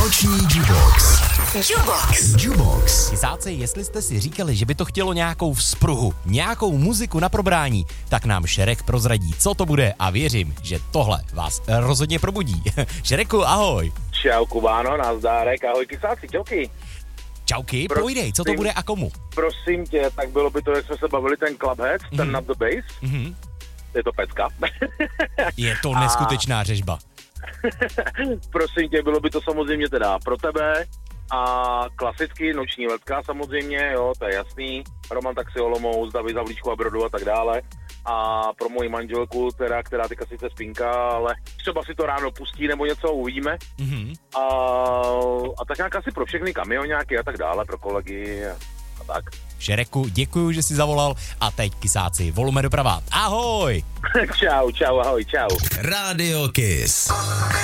Noční Jubox. Kisáci, jestli jste si říkali, že by to chtělo nějakou vzpruhu, nějakou muziku na probrání, tak nám Šerek prozradí, co to bude a věřím, že tohle vás rozhodně probudí. Šereku, ahoj. Čau Kubáno, nazdárek, ahoj Kisáci, čauky. Čauky, pojdej, co to bude a komu? Prosím tě, tak bylo by to, jak jsme se bavili, ten Clubhead, ten Up the Bass. Je to pecka. Je to neskutečná řežba. Prosím tě, bylo by to samozřejmě teda pro tebe a klasicky noční letka samozřejmě, jo, to je jasný. Roman Taxi Olomouc, David Zavlíčku a Brodu a tak dále. A pro moji manželku, teda, která teďka sice spinká, ale třeba si to ráno pustí nebo něco, uvidíme. A tak nějak asi pro všechny kamioňáky a tak dále, pro kolegy a tak. Šereku, děkuju, že jsi zavolal a teď Kisáci, volme doprava. Ahoj! Čau, ahoj, čau. Rádio Kiss.